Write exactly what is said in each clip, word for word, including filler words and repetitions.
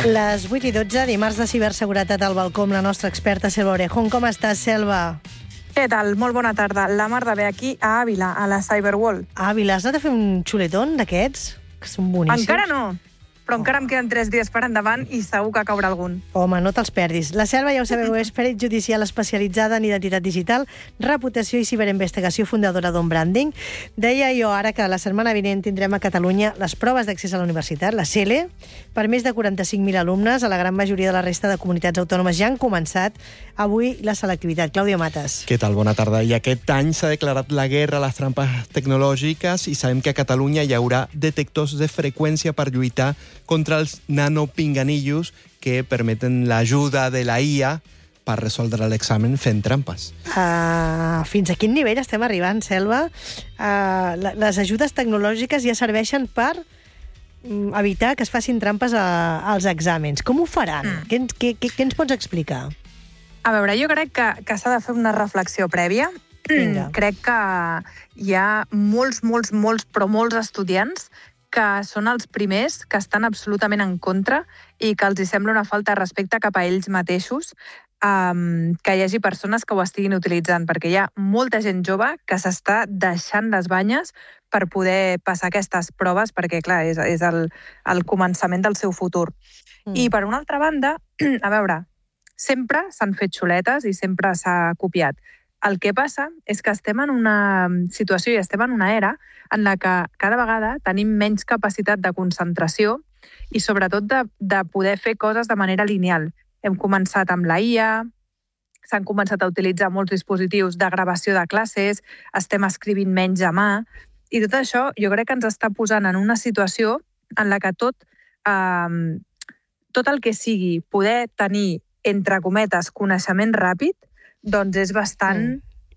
Les vuit i dotze, dimarts de ciberseguretat al balcó amb la nostra experta Selva Orejón. Com estàs, Selva? Què tal? Molt bona tarda. La mar de bé aquí a Àvila, a la Cyberworld. Àvila, has anat a fer un xuletón d'aquests? Que són boníssims. Encara no, però encara em queden tres dies per endavant i segur que caurà algun. Home, no te'ls perdis. La Selva, ja ho sabeu, és perit judicial especialitzada en identitat digital, reputació i ciberinvestigació, fundadora d'On Branding. Deia jo ara que la setmana vinent tindrem a Catalunya les proves d'accés a la universitat, la C E L E, per més de quaranta-cinc mil alumnes. A la gran majoria de la resta de comunitats autònomes ja han començat avui la selectivitat. Clàudia Matas. Què tal? Bona tarda. I aquest any s'ha declarat la guerra a les trampes tecnològiques i sabem que a Catalunya hi haurà detectors de freqüència per lluitar contra els nanopinganillos que permeten l'ajuda de la I A per resoldre l'examen fent trampes. Uh, fins a quin nivell estem arribant, Selva? Uh, les ajudes tecnològiques ja serveixen per um, evitar que es facin trampes a, als exàmens. Com ho faran? Mm. Què, què, què, què ens pots explicar? A veure, jo crec que, que s'ha de fer una reflexió prèvia. Vinga. Crec que hi ha molts, molts, molts, però molts estudiants que són els primers que estan absolutament en contra i que els hi sembla una falta de respecte cap a ells mateixos um, que hi hagi persones que ho estiguin utilitzant, perquè hi ha molta gent jove que s'està deixant les banyes per poder passar aquestes proves, perquè, clar, és, és el, el començament del seu futur. Mm. I, per una altra banda, a veure, sempre s'han fet xuletes i sempre s'ha copiat. El que passa és que estem en una situació i estem en una era en la que cada vegada tenim menys capacitat de concentració i sobretot de, de poder fer coses de manera lineal. Hem començat amb la I A, s'han començat a utilitzar molts dispositius de gravació de classes, estem escrivint menys a mà, i tot això jo crec que ens està posant en una situació en la que tot, eh, tot el que sigui poder tenir, entre cometes, coneixement ràpid, doncs és bastant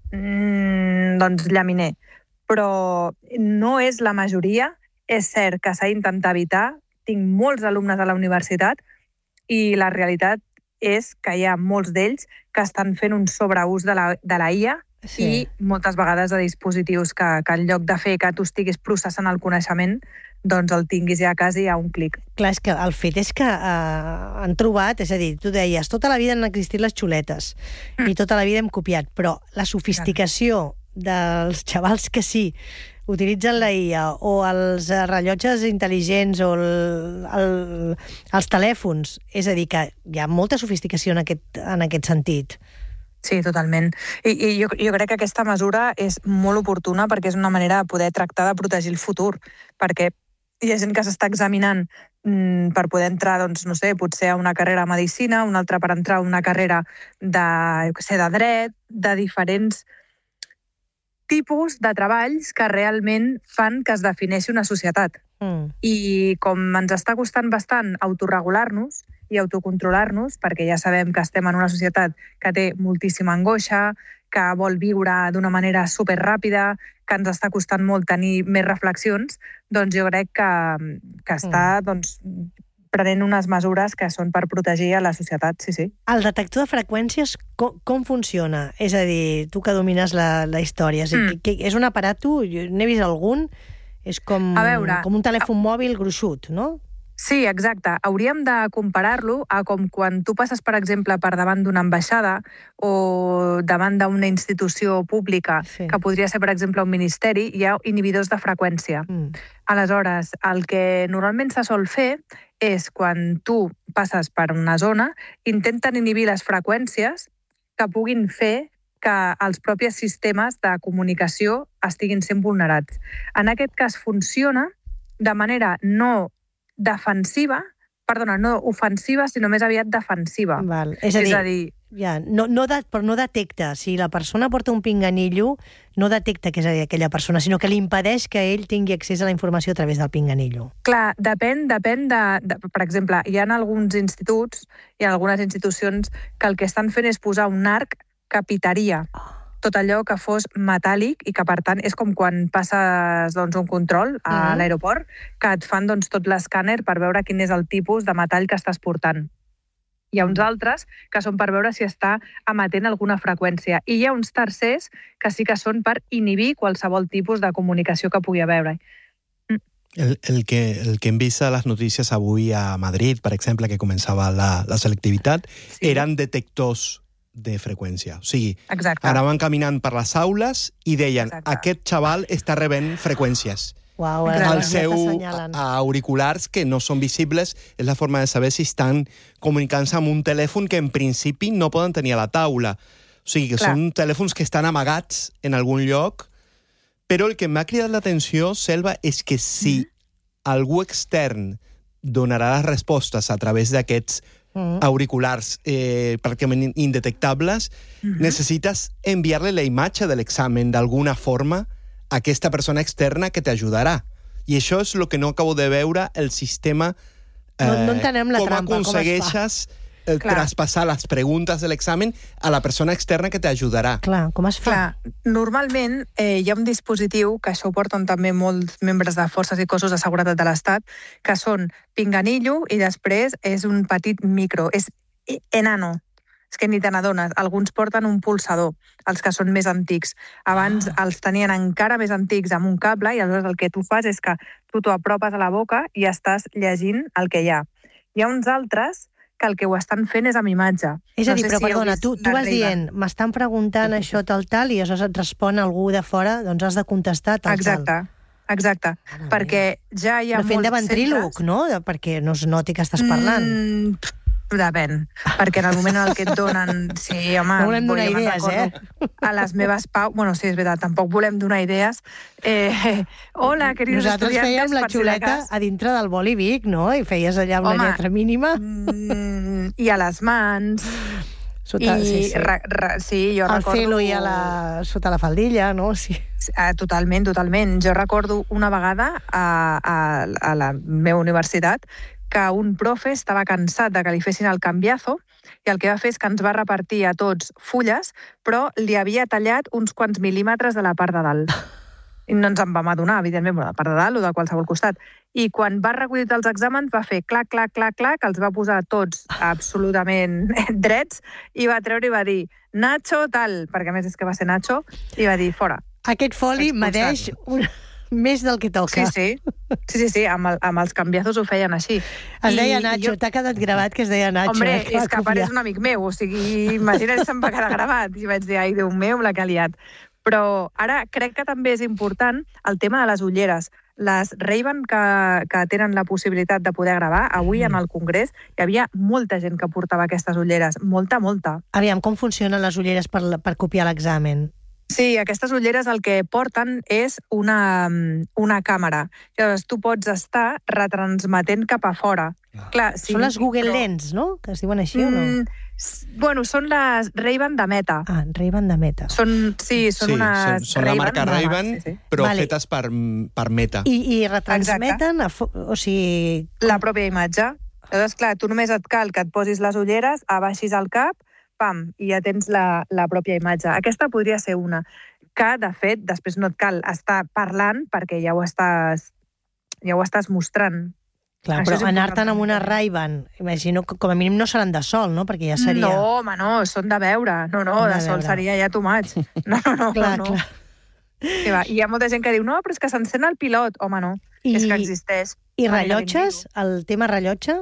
mm. doncs, llaminer. Però no és la majoria. És cert que s'ha d'intentar evitar. Tinc molts alumnes a la universitat i la realitat és que hi ha molts d'ells que estan fent un sobreús de la, de la I A sí. i moltes vegades de dispositius que, que en lloc de fer que tu estiguis processant el coneixement, doncs el tinguis ja quasi a un clic. Clar, és que el fet és que eh, han trobat, és a dir, tu deies, tota la vida han existit les xuletes mm. i tota la vida hem copiat, però la sofisticació dels xavals que sí utilitzen la I A o els rellotges intel·ligents o el, el, els telèfons, és a dir, que hi ha molta sofisticació en aquest, en aquest sentit. Sí, totalment. I, i jo, jo crec que aquesta mesura és molt oportuna perquè és una manera de poder tractar de protegir el futur, perquè hi ha gent que s'està examinant mm, per poder entrar, doncs, no sé, potser a una carrera de medicina, una altra per entrar a una carrera de, jo què sé, de dret, de diferents tipus de treballs que realment fan que es defineixi una societat. Mm. I com ens està costant bastant autorregular-nos i autocontrolar-nos, perquè ja sabem que estem en una societat que té moltíssima angoixa, que vol viure d'una manera superràpida, que ens està costant molt tenir més reflexions, doncs jo crec que, que està doncs, prenent unes mesures que són per protegir a la societat, sí, sí. El detector de freqüències, com, com funciona? És a dir, tu que domines la, la història, és, mm. que, que és un aparato, n'he vist algun, és com, veure, com un telèfon mòbil gruixut, no? Sí, exacte. Hauríem de comparar-lo a com quan tu passes, per exemple, per davant d'una ambaixada o davant d'una institució pública, sí. que podria ser, per exemple, un ministeri, hi ha inhibidors de freqüència. Mm. Aleshores, el que normalment se sol fer és quan tu passes per una zona, intenten inhibir les freqüències que puguin fer que els propis sistemes de comunicació estiguin sent vulnerats. En aquest cas funciona de manera no defensiva, perdona, no ofensiva, sinó més aviat defensiva. Val. És a dir, és a dir ja, no, no de, però no detecta. Si la persona porta un pinganillo, no detecta que és aquella persona, sinó que li impedeix que ell tingui accés a la informació a través del pinganillo. Clar, depèn, depèn de, de... Per exemple, hi ha alguns instituts, hi ha algunes institucions que el que estan fent és posar un arc que pitaria tot allò que fos metàl·lic i que, per tant, és com quan passes doncs, un control a mm. l'aeroport, que et fan doncs, tot l'escàner per veure quin és el tipus de metall que estàs portant. Hi ha uns altres que són per veure si està emetent alguna freqüència. I hi ha uns tercers que sí que són per inhibir qualsevol tipus de comunicació que pugui haver. El, el, que, el que hem vist a les notícies avui a Madrid, per exemple, que començava la, la selectivitat, sí. eren detectors de freqüència. O sigui, Exacte. anaven caminant per les aules i deien, Exacte. aquest xaval està rebent freqüències. Uau, Els seus auriculars, que no són visibles, és la forma de saber si estan comunicant-se amb un telèfon que en principi no poden tenir a la taula. O sigui, que Clar. són telèfons que estan amagats en algun lloc, però el que m'ha cridat l'atenció, Selva, és que si mm. algú extern donarà les respostes a través d'aquests mm. auriculars eh, pràcticament indetectables, mm-hmm. necessites enviar-li la imatge de l'examen d'alguna forma a aquesta persona externa que t'ajudarà. I això és el que no acabo de veure el sistema... Eh, no, no entenem la com trampa, aconsegueixes eh, traspassar les preguntes de l'examen a la persona externa que t'ajudarà. Clar, com es fa? Clar, normalment eh, hi ha un dispositiu, que això ho porten també molts membres de forces i cossos de seguretat de l'Estat, que són pinganillo i després és un petit micro, és enano. És que ni te n'adones. Alguns porten un pulsador, els que són més antics. Abans ah. els tenien encara més antics amb un cable i aleshores el que tu fas és que tu t'ho apropes a la boca i estàs llegint el que hi ha. Hi ha uns altres que el que ho estan fent és amb imatge. És a dir, no sé però si perdona, tu, tu vas dient, m'estan preguntant això tal tal i aleshores et respon algú de fora, doncs has de contestar tal exacte, tal. Exacte, exacte. Perquè ja hi ha però fent molts de ventríloc, centres... no? Perquè no es noti que estàs parlant. Mm, depèn, perquè en el moment en el que et donen... Sí, home... No volem donar idees, eh? A les meves pau... Bueno, sí, és veritat, tampoc volem donar idees. Eh, hola, queridos Nosaltres estudiantes... Nosaltres fèiem la xuleta si a dintre del boli Vic, no? I feies allà amb home, la lletra mínima. Mm, I a les mans... Sota, I, sí, sí. Ra, ra, sí, jo el recordo... felo i a la, sota la faldilla, no? Sí. Ah, totalment, totalment. Jo recordo una vegada a, a, a la meva universitat que un profe estava cansat de que li fessin el canviazo i el que va fer és que ens va repartir a tots fulles, però li havia tallat uns quants mil·límetres de la part de dalt. I no ens en vam adonar, evidentment, de la part de dalt o de qualsevol costat. I quan va recollir els exàmens va fer clac, clac, clac, clac, els va posar tots absolutament drets i va treure i va dir Nacho tal, perquè a més és que va ser Nacho, i va dir fora. Aquest foli medeix un... més del que toca. Sí, sí, sí, sí, sí. Amb, el, amb els canviazos ho feien així. Es I, deia Nacho, jo... t'ha quedat gravat que es deia Nacho. Hombre, eh, és que a part és un amic meu, o sigui, imagina't si se'm va quedar gravat. I vaig dir, ai, Déu meu, la que ha liat. Però ara crec que també és important el tema de les ulleres. Les Ray-Ban que, que tenen la possibilitat de poder gravar, avui mm. en el Congrés hi havia molta gent que portava aquestes ulleres, molta, molta. Aviam, com funcionen les ulleres per, per copiar l'examen? Sí, aquestes ulleres el que porten és una, una càmera. Llavors, tu pots estar retransmetent cap a fora. Ah. Clar, sí, són les Google però... Lens, no? Que es diuen així mm, o no? Bueno, són les Ray-Ban de Meta. Ah, Ray-Ban de Meta. Són, sí, són sí, unes són, són la marca Ray-Ban, sí, sí. però vale. fetes per, per Meta. I, i retransmeten, a, o sigui... La pròpia imatge. Llavors, clar, tu només et cal que et posis les ulleres, abaixis el cap, pam, i ja tens la, la pròpia imatge. Aquesta podria ser una, que, de fet, després no et cal estar parlant perquè ja ho estàs, ja ho estàs mostrant. Clar, això però anar-te'n amb una Ray-Ban, imagino que com a mínim no seran de sol, no? Perquè ja seria... No, home, no, són de veure. No, no, de, de sol seria ja too much. No, no, no. clar, no. clar. Sí, va. I hi ha molta gent que diu, no, però és que s'encén el pilot. Home, no, I... és que existeix. I rellotges? El tema rellotge?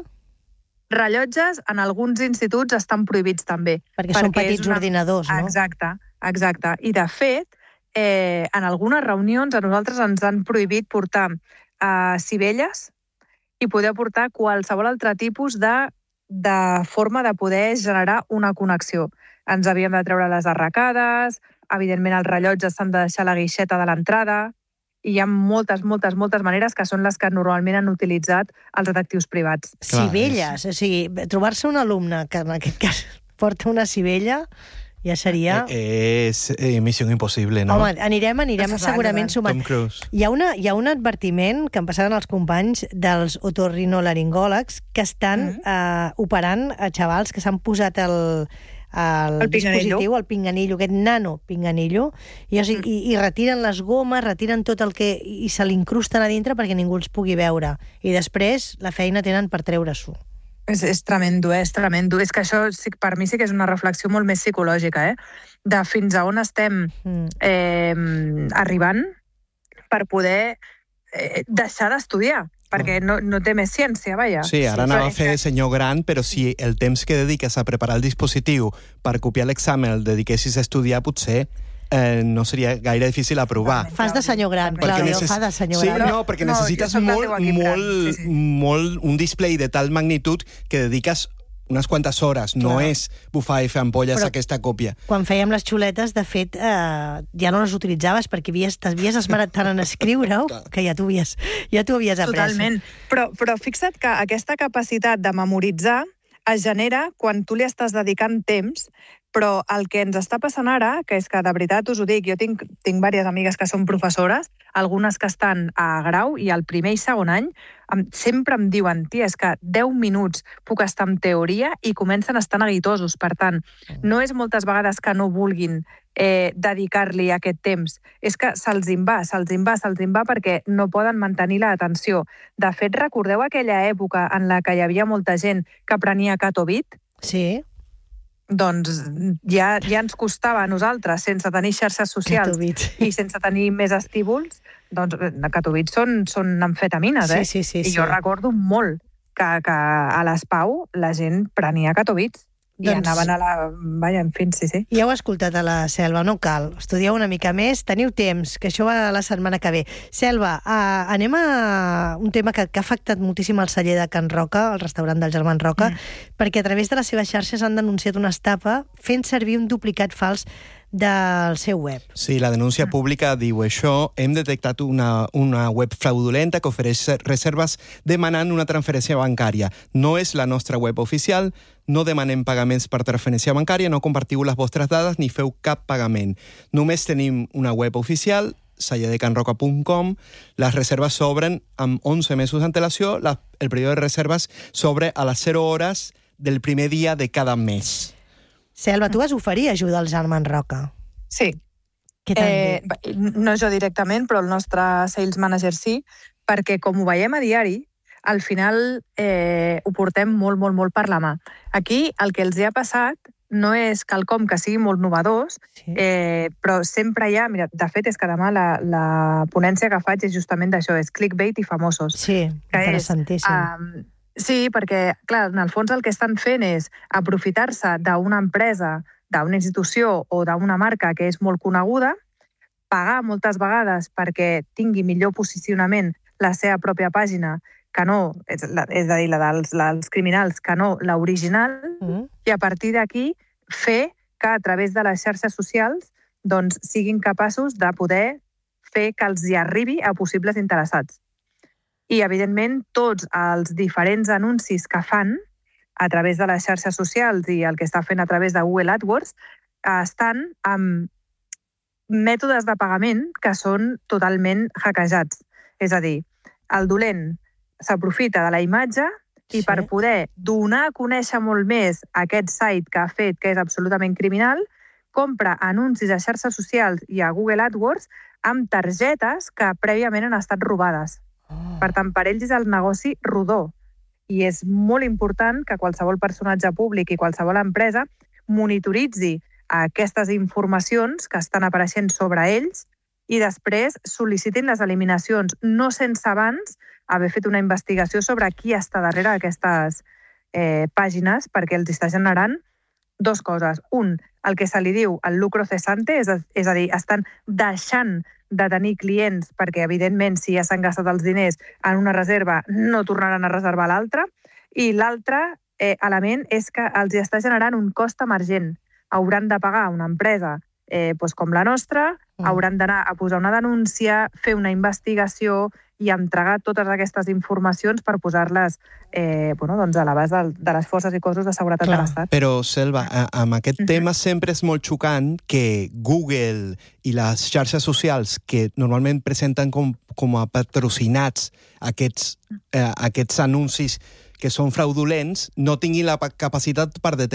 Rellotges en alguns instituts estan prohibits també. Perquè, perquè són petits una... ordinadors, no? Exacte, exacte. I de fet, eh, en algunes reunions a nosaltres ens han prohibit portar eh, sivelles i poder portar qualsevol altre tipus de, de forma de poder generar una connexió. Ens havíem de treure les arracades, evidentment els rellotges s'han de deixar a la guixeta de l'entrada, i hi ha moltes, moltes, moltes maneres que són les que normalment han utilitzat els detectius privats. Clar, sivelles, és... o sigui, trobar-se un alumne que en aquest cas porta una sivella ja seria... Eh, és eh, missió impossible, no? Home, anirem, anirem no segurament sumant. Tom Cruise. Hi ha, una, hi ha un advertiment que em passaven els companys dels otorrinolaringòlegs que estan mm -hmm. eh, operant a xavals que s'han posat el... el, el dispositiu, el pinganillo, aquest nano pinganillo, i, o sigui, mm. i, i retiren les gomes, retiren tot el que... i se l'incrusten a dintre perquè ningú els pugui veure. I després la feina tenen per treure-s'ho. És, és tremendo, eh? és tremendo. És que això sí, per mi sí que és una reflexió molt més psicològica, eh? De fins a on estem mm. eh, arribant per poder eh, deixar d'estudiar, perquè no, no té més ciència, vaja. Sí, ara sí, anava però a fer de senyor gran, però si el temps que dediques a preparar el dispositiu per copiar l'examen el dediquessis a estudiar, potser eh, no seria gaire difícil aprovar. Fas de senyor gran, Claudio, necess... fa de senyor sí, gran. no, perquè No, necessites jo soc del molt, teu equip, molt, sí, sí. molt, un display de tal magnitud que dediques unes quantes hores, no Clar. és bufar i fer ampolles Però- aquesta còpia. Quan fèiem les xuletes, de fet, eh, ja no les utilitzaves perquè havies, t'havies esmerat tant en escriure-ho que ja t'ho havies, ja t'ho havies après. Totalment. Però, però fixa't que aquesta capacitat de memoritzar es genera quan tu li estàs dedicant temps, però el que ens està passant ara, que és que de veritat us ho dic, jo tinc, tinc diverses amigues que són professores, algunes que estan a grau i al primer i segon any, em, sempre em diuen, tia, és que deu minuts puc estar en teoria i comencen a estar neguitosos. Per tant, no és moltes vegades que no vulguin eh, dedicar-li aquest temps, és que se'ls en va, se'ls en va, se'ls en va perquè no poden mantenir l'atenció. De fet, recordeu aquella època en la que hi havia molta gent que prenia Catovit? Sí, Doncs ja, ja ens costava a nosaltres, sense tenir xarxes socials Catovit. i sense tenir més estímuls, doncs Catovit són, són amfetamines, eh? Sí, sí, sí, I sí. jo recordo molt que, que a l'Espau la gent prenia Catovits i Doncs- anaven a la... Vaja, en fi, sí, sí. Ja heu escoltat a la Selva, no cal. Estudieu una mica més, teniu temps, que això va la setmana que ve. Selva, uh, anem a un tema que, que ha afectat moltíssim el celler de Can Roca, el restaurant del Germán Roca, mm. perquè a través de les seves xarxes han denunciat una estafa fent servir un duplicat fals del seu web. Sí, la denúncia pública diu això. Hem detectat una, una web fraudulenta que ofereix reserves demanant una transferència bancària. No és la nostra web oficial, no demanem pagaments per transferència bancària, no compartiu les vostres dades ni feu cap pagament. Només tenim una web oficial, celler de can roca punt com. Les reserves s'obren amb onze mesos d'antelació. La, el període de reserves s'obre a les zero hores del primer dia de cada mes. Selva, tu vas oferir ajuda al Germán Roca. Sí. Què t'han Eh, dit? no jo directament, però el nostre sales manager sí, perquè com ho veiem a diari, al final eh, ho portem molt, molt, molt per la mà. Aquí el que els hi ha passat no és quelcom que sigui molt novedós, Sí. eh, però sempre hi ha... Mira, de fet, és que demà la, la ponència que faig és justament d'això, és clickbait i famosos. Sí, que és, interessantíssim. Um, sí, perquè, clar, en el fons el que estan fent és aprofitar-se d'una empresa, d'una institució o d'una marca que és molt coneguda, pagar moltes vegades perquè tingui millor posicionament la seva pròpia pàgina que no, és, la, és a dir, la dels, dels criminals, que no l'original, Mm. i a partir d'aquí fer que a través de les xarxes socials doncs, siguin capaços de poder fer que els hi arribi a possibles interessats. I, evidentment, tots els diferents anuncis que fan a través de les xarxes socials i el que està fent a través de Google AdWords estan amb mètodes de pagament que són totalment hackejats. És a dir, el dolent s'aprofita de la imatge i Sí. per poder donar a conèixer molt més aquest site que ha fet, que és absolutament criminal, compra anuncis a xarxes socials i a Google AdWords amb targetes que prèviament han estat robades. Oh. Per tant, per ells és el negoci rodó. I és molt important que qualsevol personatge públic i qualsevol empresa monitoritzi aquestes informacions que estan apareixent sobre ells i després sol·licitin les eliminacions, no sense abans haver fet una investigació sobre qui està darrere d'aquestes eh, pàgines, perquè els està generant dues coses. Un, el que se li diu el lucro cesante, és a, és a dir, estan deixant de tenir clients perquè, evidentment, si ja s'han gastat els diners en una reserva, no tornaran a reservar l'altra. I l'altre eh, element és que els està generant un cost emergent. Hauran de pagar una empresa eh, doncs com la nostra, Mm. hauran d'anar a posar una denúncia, fer una investigació i entregar totes aquestes informacions per posar-les eh, bueno, doncs a l'abast de, de les forces i cossos de seguretat Clar. de l'Estat. Però, Selva, a- amb aquest Mhm. tema sempre és molt xocant que Google i les xarxes socials, que normalment presenten com, com a patrocinats aquests, eh, aquests anuncis que són fraudulents, no tinguin la pa- capacitat per detectar